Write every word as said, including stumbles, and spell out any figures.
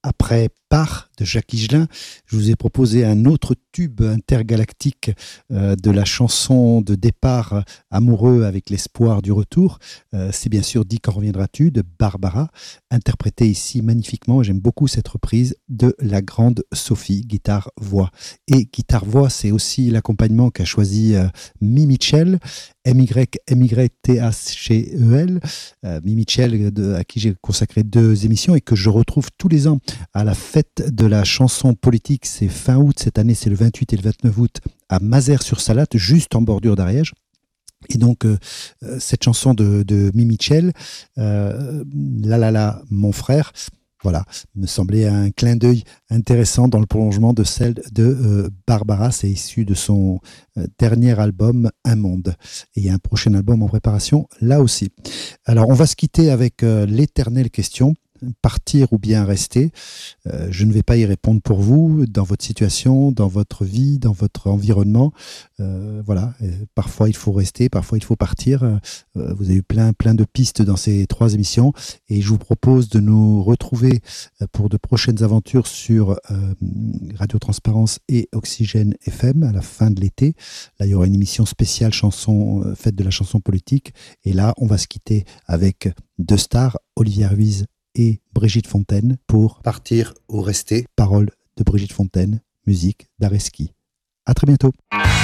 Après Part de Jacques Higelin, je vous ai proposé un autre tube intergalactique euh, de la chanson de départ euh, amoureux avec l'espoir du retour. Euh, c'est bien sûr Dis quand reviendras-tu de Barbara, interprétée ici magnifiquement. J'aime beaucoup cette reprise de la grande Sophie, guitare-voix. Et guitare-voix, c'est aussi l'accompagnement qu'a choisi euh, Mi Mitchell, M Y M Y T H E L, euh, Mi Mitchell de, à qui j'ai consacré deux émissions et que je retrouve tous les ans à la fête de la chanson politique. C'est fin août, cette année c'est le vingt-huit et le vingt-neuf août à Mazères-sur-Salate, juste en bordure d'Ariège. Et donc euh, cette chanson de, de Mi Mitchell, euh, La La La mon frère, voilà, me semblait un clin d'œil intéressant dans le prolongement de celle de euh, Barbara. C'est issu de son euh, dernier album Un Monde. Et il y a un prochain album en préparation là aussi. Alors on va se quitter avec euh, l'éternelle question. Partir ou bien rester, euh, je ne vais pas y répondre pour vous, dans votre situation, dans votre vie, dans votre environnement. Euh, voilà, et parfois il faut rester, parfois il faut partir. Euh, vous avez eu plein, plein de pistes dans ces trois émissions et je vous propose de nous retrouver pour de prochaines aventures sur euh, Radio Transparence et Oxygène F M à la fin de l'été. Là, il y aura une émission spéciale chanson, euh, fête de la chanson politique. Et là, on va se quitter avec deux stars, Olivier Ruiz et Brigitte Fontaine pour Partir ou rester. Paroles de Brigitte Fontaine, musique d'Areski. À très bientôt.